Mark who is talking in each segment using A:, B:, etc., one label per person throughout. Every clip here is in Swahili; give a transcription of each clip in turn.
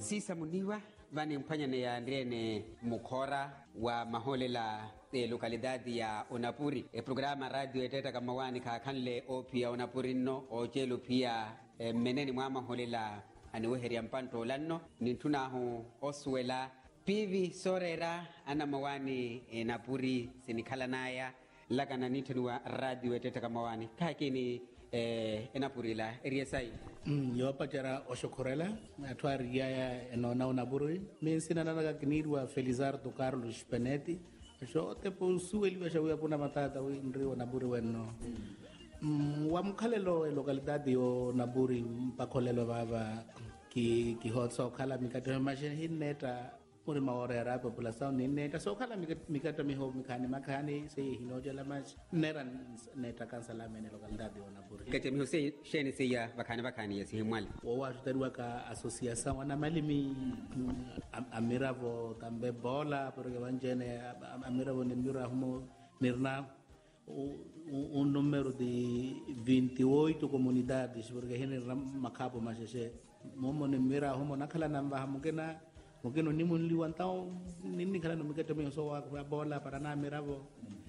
A: Sisa muniwa vani mpanyane ya Andrene Mukora wa maholela lokalidadi ya Onapuri. Programa radio eteta kama wani kakanle opi ya Onapuri no ochelu pia meneni mwa maholela aniweheri ya mpanto lanno nintunahu oswela pivi sorera ana mawani Napuri sinikala naya lakana nitunuwa radio eteta kama wani kakini Enapurila eriesai
B: yo pachara oshokorela atwari ya enona Onapuri mensina nana kinirwa Felizardo Carlos Penetti so te posueli wa shawe puna matata we ndri Onapuri wenno wa mkhalelo localidad yo Onapuri mpakholelo baba ki hotso khala mikata machine hineta muri maorera population nineta so khala mikata miho mikhani makhani se hinojela mas neran neta kansala mene localidad yo Onapuri
A: kete miho se shene se ya bakhani yesi himwali
B: wa tutariwa ka association wana malimi amiravo tambe bola porque vanjene amiravo nimira humo nirna un número de 28 comunidades porque hene makabo masese momo nimira humo nakala namba mukena mukeno nimun liwantao nini kala numikete me so wa bola para na amiravo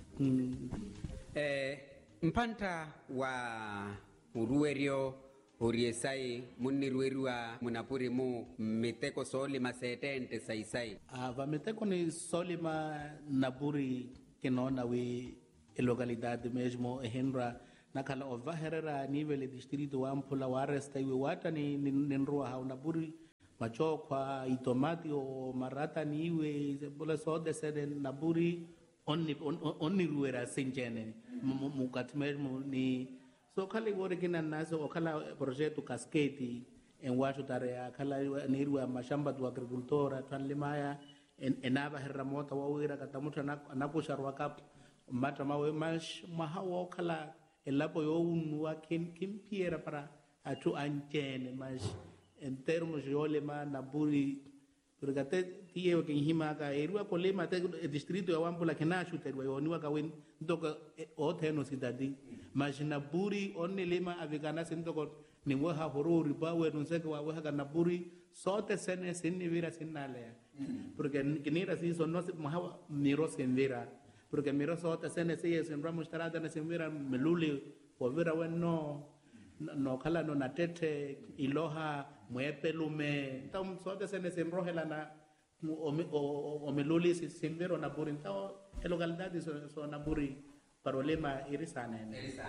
A: mpanta wa uruerio Uriesai munirwerua Munapuri mu meteko solima setente saisai.
B: Va meteko ni solima Napuri kenona we localidade mesmo henra nakala ovaherera nível distrito ampula waresta iwe wata ni nrua ha Napuri machokwa itomati o marata niwe bola sode sede Napuri onni ruera senjene mukat mesmo ni so kala wore kina naso kala projeto cascade en watu tarea kala nirwa mashamba tu agricultura tanlimaya enaba herramota wawira katamuta naposharwa kap mata mawe mash mahawo kala elapo yo unwa kimpiera para atu anchene mash en termos yole ma Napuri porque tie que hima ka erua kolema te distrito ya Wampula kenashu terwa yoniwa ka wen ndoka oteno sidadi mas Napuri onne lema avigana sintoko ni waha horori bawe nonseke wa waha Napuri sote sene sinni vira sinnale porque kinira si sono mahawa miro senvira porque miro sote sene se senra mushtarada na senvira meluli wa vira wenno no kala no natete iloha mwepelume tam sote sene senrohela na o meluli simbero Napuri tao localidade so Napuri problema irisana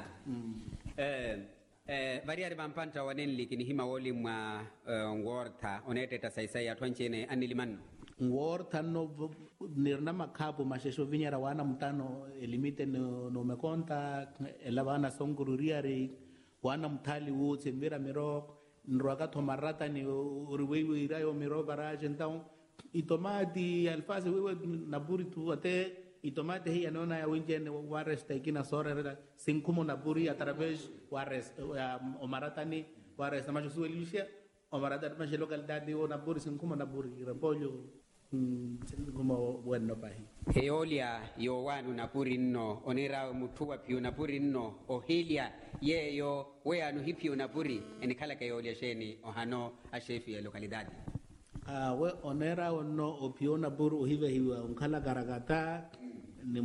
A: variare bampanta wanenli kini hima woli mwa ngorta oneteta saisai atwanchene aniliman
B: ngorta no nirna makapo mashesho vinyara wana mtano limite no mekonta elavana songururiari wana mtali wote mbira mirok nroaka tomarata ni uriwewe irayo miro baraje então itomati alfase wewe Napuri tu ate itomate hii anaona ya winjene waresta ikina sora sinkumo Napuri através waresta omaratani waresta macho suelisha omarata macho localidade o Napuri sinkumo Napuri repollo sinkumo bueno pahi
A: Eolia yo wanu Napuri no onera mutuwa pio Napuri no ohilia yeyo we anu hipio Napuri enikala ka eolia sheni ohano ashefi ya localidade
B: we onera ono opio Napuri ohive hiwa unkala garagata ni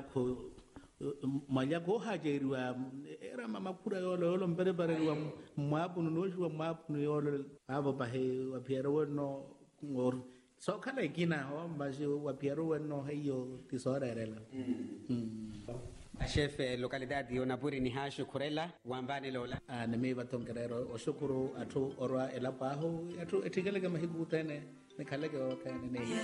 B: malyako hajerwa era mama pura yolo mbere bare wa mapu no jwa mapu yolo abo bahe wa piero wono ngor so kala ikina ho baje wa piero wono heyo tisorerela
A: Chef localidade yo Napuri ni hasho kurela wambane lola
B: ne me batonkerero oshukuru atu orwa elapaho atu etigele kama hibutene ne kale ke otene ne